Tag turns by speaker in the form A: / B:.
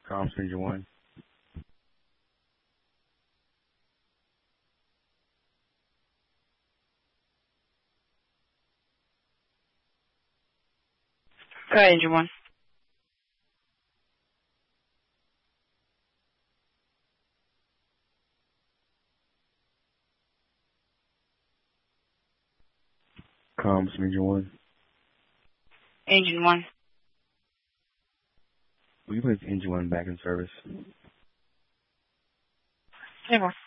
A: Comms Engine 1.
B: Go ahead, Engine 1.
A: Comms Engine 1.
B: Engine 1.
A: Will you place Engine 1 back in service?
B: Engine 1.